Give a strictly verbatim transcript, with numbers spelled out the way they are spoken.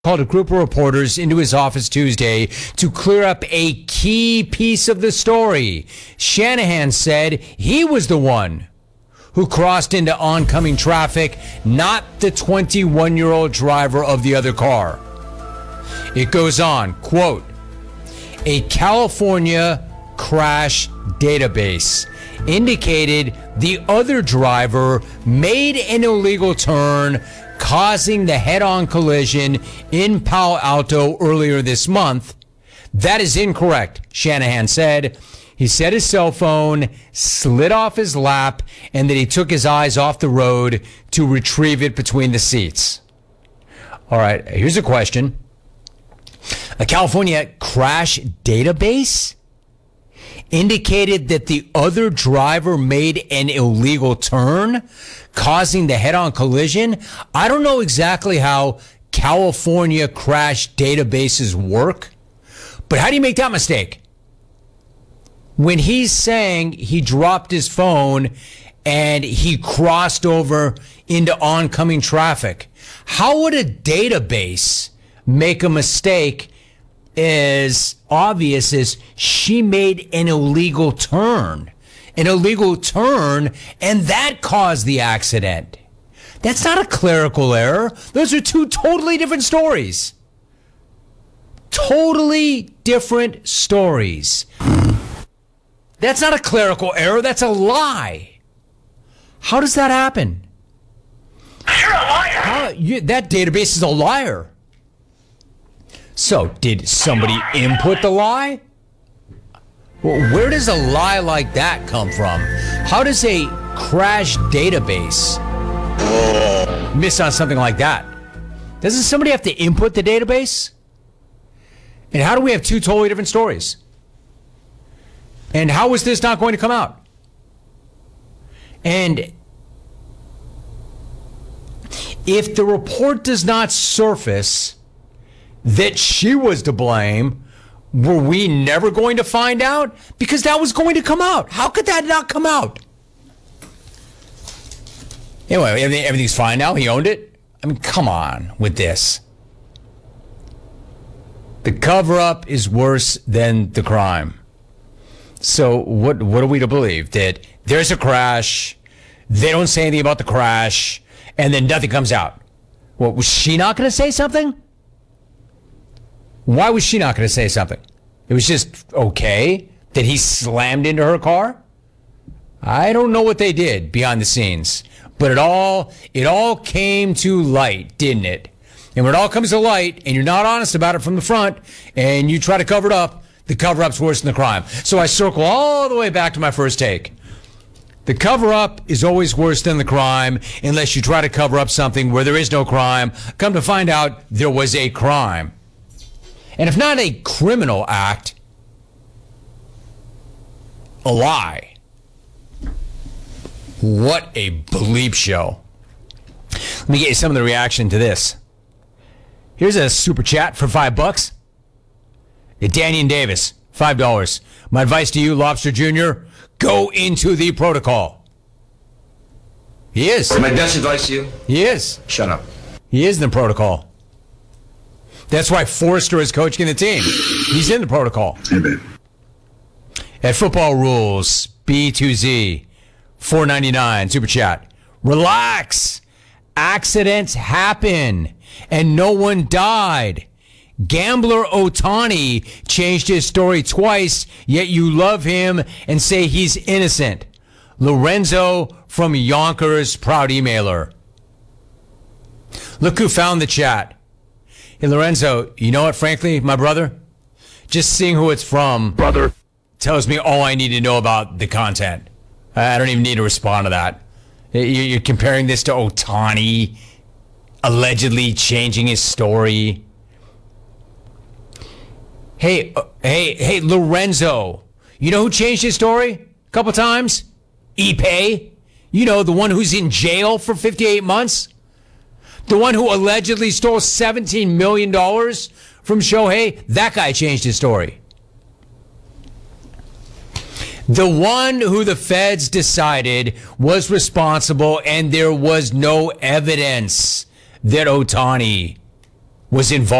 called a group of reporters into his office Tuesday to clear up a key piece of the story. Shanahan said he was the one who crossed into oncoming traffic, not the twenty-one-year-old driver of the other car. It goes on, quote, a California crash database indicated the other driver made an illegal turn, causing the head-on collision in Palo Alto earlier this month. That is incorrect, Shanahan said. He said his cell phone slid off his lap and that he took his eyes off the road to retrieve it between the seats. All right, here's a question. A California crash database indicated that the other driver made an illegal turn, causing the head-on collision. I don't know exactly how California crash databases work, but how do you make that mistake? When he's saying he dropped his phone and he crossed over into oncoming traffic, how would a database make a mistake as obvious as she made an illegal turn? An illegal turn, and that caused the accident. That's not a clerical error. Those are two totally different stories. Totally different stories. That's not a clerical error. That's a lie. How does that happen? You're a liar. How, you, that database is a liar. So, did somebody input the lie? Well, where does a lie like that come from? How does a crash database miss on something like that? Doesn't somebody have to input the database? And how do we have two totally different stories? And how is this not going to come out? And if the report does not surface that she was to blame, were we never going to find out? Because that was going to come out. How could that not come out? Anyway, everything's fine now. He owned it. I mean, come on with this. The cover-up is worse than the crime. So what, what are we to believe? That there's a crash, they don't say anything about the crash, and then nothing comes out? Well, was she not going to say something? Why was she not going to say something? It was just okay that he slammed into her car? I don't know what they did behind the scenes, but it all it all came to light, didn't it? And when it all comes to light and you're not honest about it from the front and you try to cover it up, the cover-up's worse than the crime. So I circle all the way back to my first take. The cover-up is always worse than the crime unless you try to cover up something where there is no crime. Come to find out, there was a crime. And if not a criminal act, a lie. What a bleep show. Let me get you some of the reaction to this. Here's a super chat for five bucks. Daniel Davis, five dollars. My advice to you, Lobster Junior, go into the protocol. He is. My best advice to you? He is. Shut up. He is in the protocol. That's why Forrester is coaching the team. He's in the protocol. At Football Rules, B two Z, four ninety-nine, super chat. Relax. Accidents happen, and no one died. Gambler Otani changed his story twice, yet you love him and say he's innocent. Lorenzo from Yonkers, proud emailer. Look who found the chat. Hey, Lorenzo, you know what, frankly, my brother? Just seeing who it's from, brother, tells me all I need to know about the content. I don't even need to respond to that. You're comparing this to Otani allegedly changing his story. Hey, uh, hey, hey, Lorenzo, you know who changed his story a couple times? Ipe. You know, the one who's in jail for fifty-eight months? The one who allegedly stole seventeen million dollars from Shohei? That guy changed his story. The one who the feds decided was responsible and there was no evidence that Otani was involved